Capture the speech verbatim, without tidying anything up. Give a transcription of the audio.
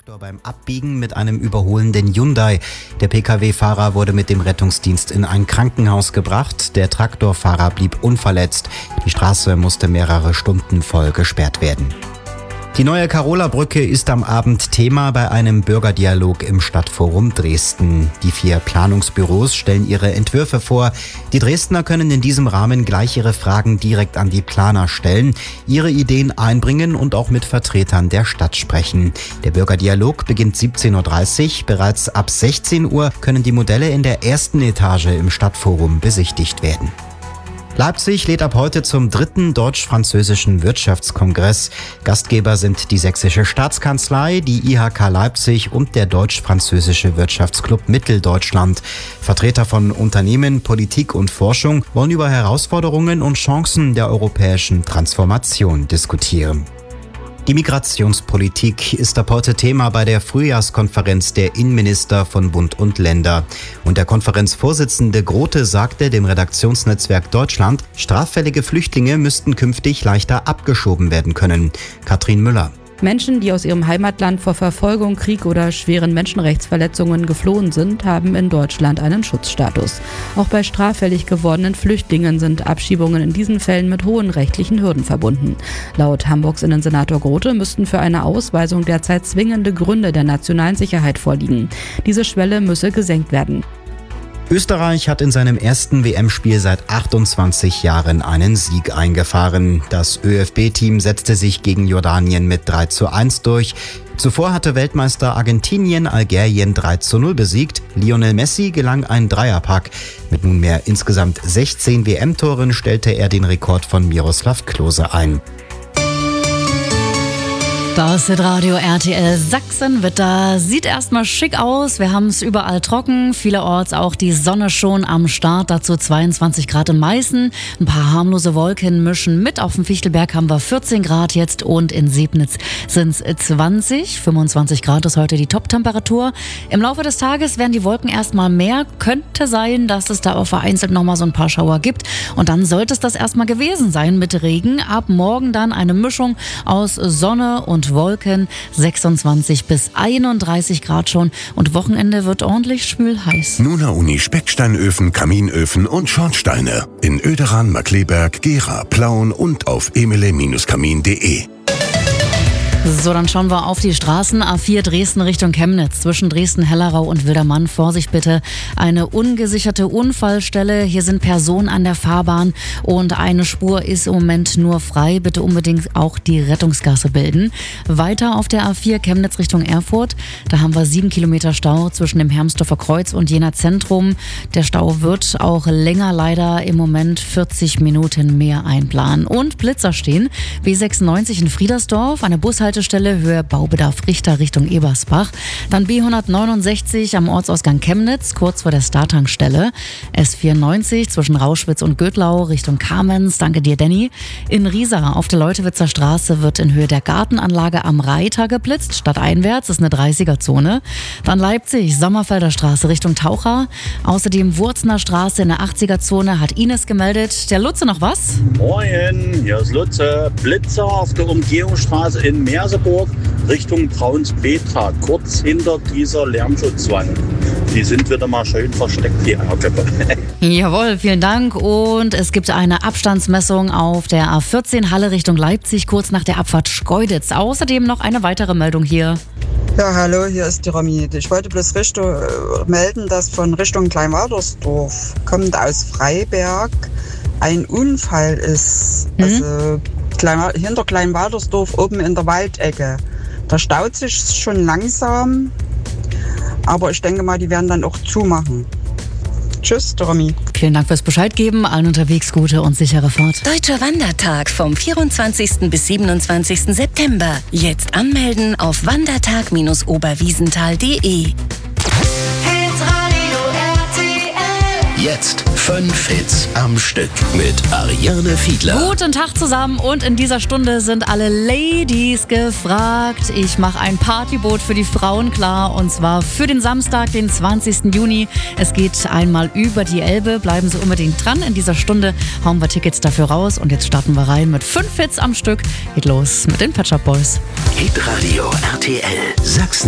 Traktor beim Abbiegen mit einem überholenden Hyundai. Der Pkw-Fahrer wurde mit dem Rettungsdienst in ein Krankenhaus gebracht. Der Traktorfahrer blieb unverletzt. Die Straße musste mehrere Stunden voll gesperrt werden. Die neue Karola-Brücke ist am Abend Thema bei einem Bürgerdialog im Stadtforum Dresden. Die vier Planungsbüros stellen ihre Entwürfe vor. Die Dresdner können in diesem Rahmen gleich ihre Fragen direkt an die Planer stellen, ihre Ideen einbringen und auch mit Vertretern der Stadt sprechen. Der Bürgerdialog beginnt siebzehn Uhr dreißig. Bereits ab sechzehn Uhr können die Modelle in der ersten Etage im Stadtforum besichtigt werden. Leipzig lädt ab heute zum dritten deutsch-französischen Wirtschaftskongress. Gastgeber sind die Sächsische Staatskanzlei, die I H K Leipzig und der Deutsch-Französische Wirtschaftsclub Mitteldeutschland. Vertreter von Unternehmen, Politik und Forschung wollen über Herausforderungen und Chancen der europäischen Transformation diskutieren. Die Migrationspolitik ist ab heute Thema bei der Frühjahrskonferenz der Innenminister von Bund und Länder. Und der Konferenzvorsitzende Grote sagte dem Redaktionsnetzwerk Deutschland, straffällige Flüchtlinge müssten künftig leichter abgeschoben werden können. Katrin Müller. Menschen, die aus ihrem Heimatland vor Verfolgung, Krieg oder schweren Menschenrechtsverletzungen geflohen sind, haben in Deutschland einen Schutzstatus. Auch bei straffällig gewordenen Flüchtlingen sind Abschiebungen in diesen Fällen mit hohen rechtlichen Hürden verbunden. Laut Hamburgs Innensenator Grote müssten für eine Ausweisung derzeit zwingende Gründe der nationalen Sicherheit vorliegen. Diese Schwelle müsse gesenkt werden. Österreich hat in seinem ersten W M-Spiel seit achtundzwanzig Jahren einen Sieg eingefahren. Das ÖFB-Team setzte sich gegen Jordanien mit drei zu eins durch. Zuvor hatte Weltmeister Argentinien Algerien drei zu null besiegt. Lionel Messi gelang ein Dreierpack. Mit nunmehr insgesamt sechzehn W M-Toren stellte er den Rekord von Miroslav Klose ein. Das ist Radio R T L Sachsenwetter. Sieht erstmal schick aus. Wir haben es überall trocken. Vielerorts auch die Sonne schon am Start. Dazu zweiundzwanzig Grad in Meißen. Ein paar harmlose Wolken mischen mit. Auf dem Fichtelberg haben wir vierzehn Grad jetzt und in Sebnitz sind es zwanzig. fünfundzwanzig Grad ist heute die Top-Temperatur. Im Laufe des Tages werden die Wolken erstmal mehr. Könnte sein, dass es da auch vereinzelt nochmal so ein paar Schauer gibt. Und dann sollte es das erstmal gewesen sein mit Regen. Ab morgen dann eine Mischung aus Sonne und Wolken, sechsundzwanzig bis einunddreißig Grad schon und Wochenende wird ordentlich schwül heiß. Nuna Uni Specksteinöfen, Kaminöfen und Schornsteine in Oederan, Markleberg, Gera, Plauen und auf emele Kamin punkt de. So, dann schauen wir auf die Straßen. A vier Dresden Richtung Chemnitz. Zwischen Dresden-Hellerau und Wildermann. Vorsicht bitte. Eine ungesicherte Unfallstelle. Hier sind Personen an der Fahrbahn und eine Spur ist im Moment nur frei. Bitte unbedingt auch die Rettungsgasse bilden. Weiter auf der A vier Chemnitz Richtung Erfurt. Da haben wir sieben Kilometer Stau zwischen dem Hermsdorfer Kreuz und Jena Zentrum. Der Stau wird auch länger, leider im Moment vierzig Minuten mehr einplanen. Und Blitzer stehen. B sechsundneunzig in Friedersdorf. Eine Bushaltestelle Höhe Baubedarf Richter Richtung Ebersbach. Dann B hundertneunundsechzig am Ortsausgang Chemnitz, kurz vor der Startankstelle. S vierundneunzig zwischen Rauschwitz und Götlau Richtung Kamenz. Danke dir, Danny. In Riesa auf der Leutewitzer Straße wird in Höhe der Gartenanlage am Reiter geblitzt. Stadteinwärts ist eine dreißiger-Zone. Dann Leipzig, Sommerfelder Straße Richtung Taucher. Außerdem Wurzner Straße in der achtziger-Zone hat Ines gemeldet. Der Lutze noch was? Moin, hier ist Lutze. Blitzer auf der Umgehungsstraße in Merseburg Richtung Brauns-Petra, kurz hinter dieser Lärmschutzwand. Die sind wieder mal schön versteckt, die Eierköpfe. Jawohl, vielen Dank. Und es gibt eine Abstandsmessung auf der A vierzehn Halle Richtung Leipzig, kurz nach der Abfahrt Schkeuditz. Außerdem noch eine weitere Meldung hier. Ja, hallo, hier ist die Romy. Ich wollte bloß Richtung, äh, melden, dass von Richtung Kleinwaltersdorf, kommend aus Freiberg, ein Unfall ist. Mhm. Also Klein, hinter Kleinwaltersdorf oben in der Waldecke. Da staut sich schon langsam, aber ich denke mal, die werden dann auch zumachen. Tschüss, Romy. Vielen Dank fürs Bescheid geben. Allen unterwegs gute und sichere Fahrt. Deutscher Wandertag vom vierundzwanzigsten bis siebenundzwanzigsten September. Jetzt anmelden auf wandertag Bindestrich oberwiesenthal punkt de. Jetzt fünf Hits am Stück mit Ariane Fiedler. Guten Tag zusammen und in dieser Stunde sind alle Ladies gefragt. Ich mache ein Partyboot für die Frauen klar und zwar für den Samstag, den zwanzigsten Juni. Es geht einmal über die Elbe. Bleiben Sie unbedingt dran. In dieser Stunde hauen wir Tickets dafür raus und jetzt starten wir rein mit fünf Hits am Stück. Geht los mit den Pet Shop Boys. Hitradio R T L Sachsen.